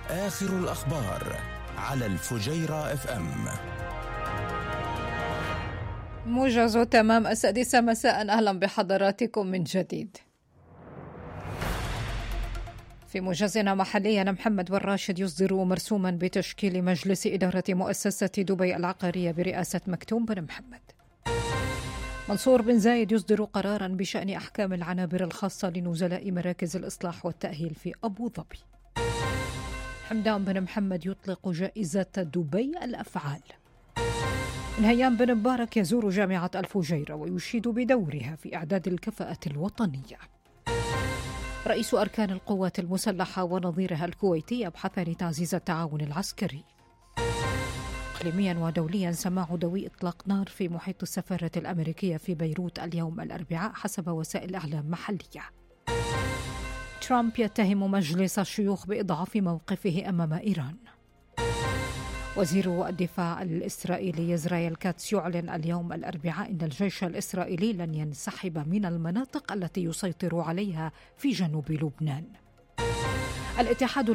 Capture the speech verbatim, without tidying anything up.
آخر الأخبار على الفجيرة اف ام. موجز تمام السادسة مساء، أهلا بحضراتكم من جديد. في موجزنا محليا، محمد والراشد يصدر مرسوما بتشكيل مجلس إدارة مؤسسة دبي العقارية برئاسة مكتوم بن محمد. منصور بن زايد يصدر قرارا بشأن أحكام العنابر الخاصة لنزلاء مراكز الإصلاح والتأهيل في أبو ظبي. حمدان بن محمد يطلق جائزة دبي الأفعال. نهيان بن مبارك يزور جامعة الفجيرة ويشيد بدورها في إعداد الكفاءة الوطنية. رئيس أركان القوات المسلحة ونظيرها الكويتي يبحثان تعزيز التعاون العسكري. إقليميا ودوليا، سماع دوي إطلاق نار في محيط السفارة الأمريكية في بيروت اليوم الأربعاء حسب وسائل إعلام محلية. ترامب يتهم مجلس الشيوخ بإضعاف موقفه أمام إيران. وزير الدفاع الإسرائيلي إسرائيل كاتس يعلن اليوم الأربعاء أن الجيش الإسرائيلي لن ينسحب من المناطق التي يسيطر عليها في جنوب لبنان. الاتحاد